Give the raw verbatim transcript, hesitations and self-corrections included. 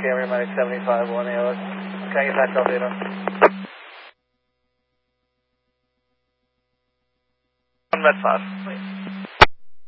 Camry, Mike seventy-five, one A L S. Can I get that Delta eight on? One Med five.